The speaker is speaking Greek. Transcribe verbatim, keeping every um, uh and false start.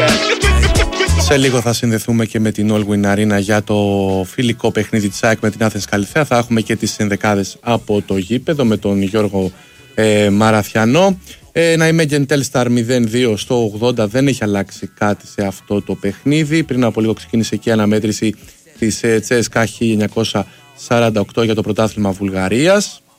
Σε λίγο θα συνδεθούμε και με την All Win Arena για το φιλικό παιχνίδι της ΑΕΚ με την Athens Καλιθέα. Θα έχουμε και τις ενδεκάδες από το γήπεδο με τον Γιώργο ε, Μαραθιανό. Ε, να είμαι Gentelstar μηδέν δύο στο ογδόντα, δεν έχει αλλάξει κάτι σε αυτό το παιχνίδι. Πριν από λίγο ξεκίνησε και η αναμέτρηση της ε, Τσέσκα χίλια εννιακόσια σαράντα οκτώ για το πρωτάθλημα Βουλγαρίας.